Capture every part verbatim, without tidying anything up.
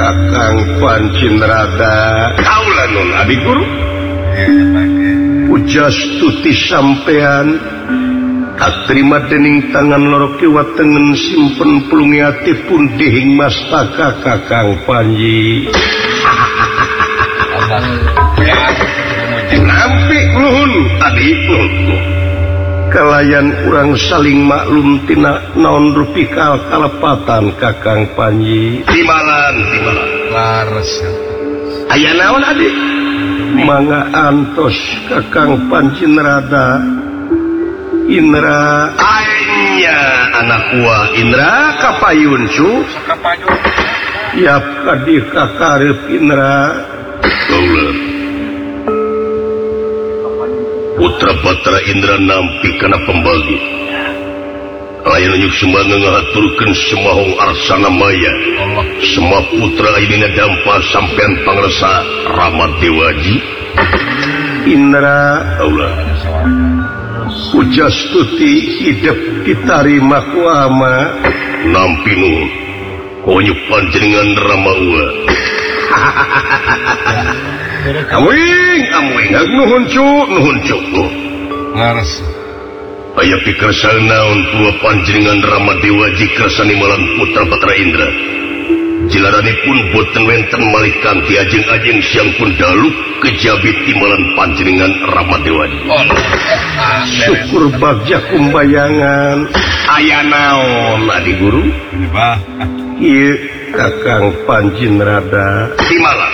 Kakang Pancinrada kaula nun adi guru ujas tuti sampean katrima dening tangan loro kiwa tengen simpen pulungiati pun dihing mastaka Kakang Panji nampi nuhun adi nuhun kalayan urang saling maklum tina naon rupi kal kalepatan Kakang Panji timalan timalan laras aya naon adi mangga antos Kakang Pancinrada Indra anya anak gua Indra kapayun cu kapayun yap kadi kakarep Indra kaula putra-putra Indra nampi kana pembagi layan nyuk sumangga ngahaturkeun semahong arsana maya semua putra ayeuna dampa sampean pangresa Rama Dewaji Indra Allah ujas tuti hidup ditarima ku ama nampi nuhun konyo panjenengan Rama Uwa Amuing, amuing, nuhun cu, nuhun cu. Ngaras. Aya pikersal naon tua panjenengan Rama Dewaji kersani malan putra Patra Indra. Jilaranipun boten wenten malih kanthi ajeng-ajeng siang pun daluk kejabit timalan panjenengan Rama Dewaji. Oh, syukur bagja kumbayangan. Aya naon adi guru? Bah. Ieu Kakang Pancinrada timalan.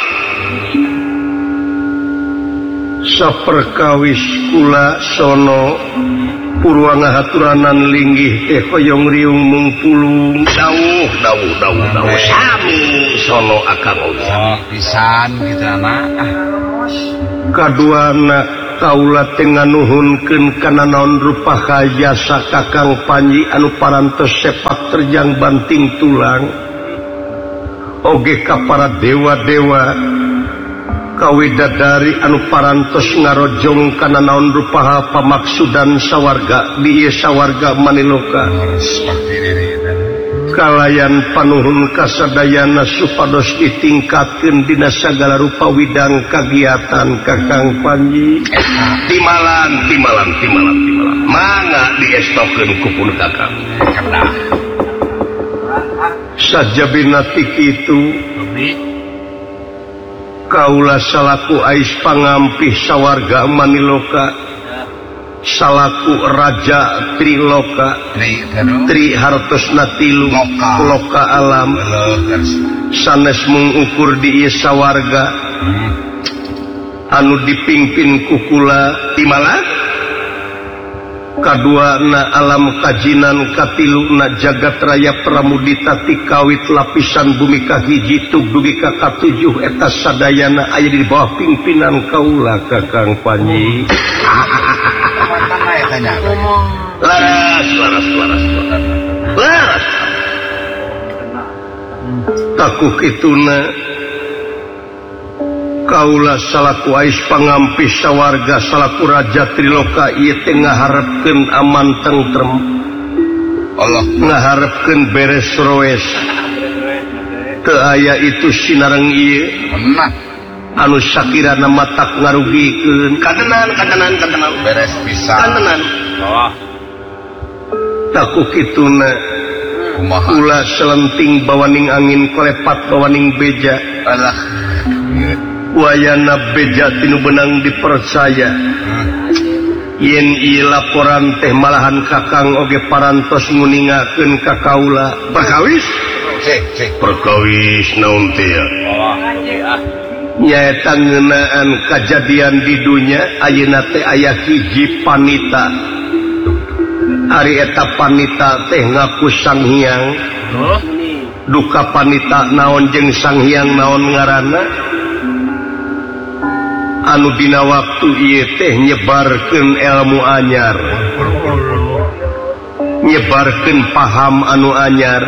Saperkawis kula sono purwa ngahaturanan linggih teh hoyong riung mungpulung dawuh dawuh dawuh dawuh sami sono akang oh pisan kitu anak kaduana kaula teh nganuhunkeun kana naon rupa jasa Kakang Panji anu parantos sepak terjang banting tulang oge ka para dewa-dewa kawidadari anu parantos ngarojong kana naon rupaha pamaksudan sawarga di ieu sawarga Maniloka kalayan panuhun kasadayana supados ditingkatkeun dina sagala rupa widang kagiatan Kakang Panji timalan timalan timalan timalan mangga diestokeun ku pun Kakang sajabina ti kitu kaula salaku ais pangampih sawarga Maniloka salaku raja Triloka Tri hartosna tilu loka alam sanes mengukur di ieu sawarga anu dipingpin ku kula timalan kaduana alam kajinan katiluna jagat raya pramudita ti kawit lapisan bumi kahiji tug dugi ka katujuh eta sadayana aya di bawah pimpinan kaula Kakang Panji laras laras laras laras takuh kituna kaula salaku ais pangampih sawarga salaku raja Triloka ieu teh ngaharepkeun aman tentrem Allah ngaharepkeun beres roes teu aya itu sinareng ieu anu sakirana matak ngarugikeun kadenan kadenan kadenan beres pisan kadenan oh takuh kituna kula selenting bawaning angin kolepat bawaning beja alah wayana beja tinu benang dipercaya yen ieu laporan teh malahan Kakang oge parantos nguningakeun ka kaula perkawis perkawis naon teh nyaeta ngeunaan kajadian di dunya ayeuna teh aya hiji panita ari eta panita teh ngaku Sang Hyang duka panita naon jeung Sang Hyang naon ngaranna anu dina waktu ieu teh nyebarkeun ilmu anyar nyebarkeun paham anu anyar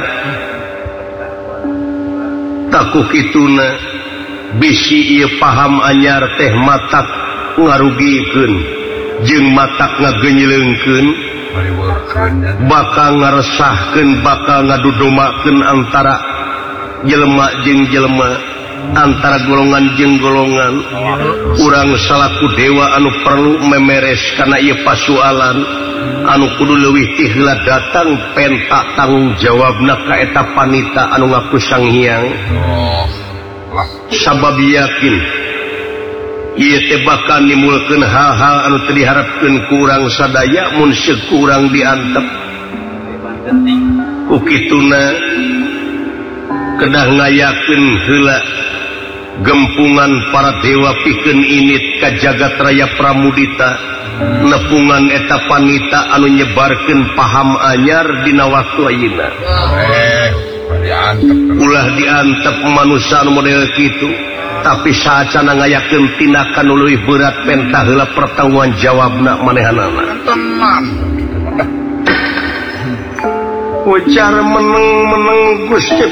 takuh kituna bisi ieu paham anyar teh matak ngarugikeun jeung matak ngagenyeleungkeun bakal ngaresahkeun bakal ngadudomakeun antara jelema jeung jelema antara golongan jeung golongan urang salaku dewa anu perlu memeres kana ieu pasualan anu kudu leuwih ti heula datang penta tanggung jawabna ka eta panita anu ngaku Sang Hyang sabab yakin ieu teh bakal nimulkeun hal-hal anu teu diharapkeun ku urang sadaya mun seuk urang diantep ku kituna kedah ngayakeun heula gempungan para dewa pikeun init ka jagat raya Pramudita nepungan eta panita anu nyebarkeun paham anyar dina waktu ayeuna ulah diantep manusia anu model kitu tapi saacana ngayakeun tindakan nu leuwih berat penta heula pertanggungan jawabna manehanana tenan ujar meneng-meneng Gusti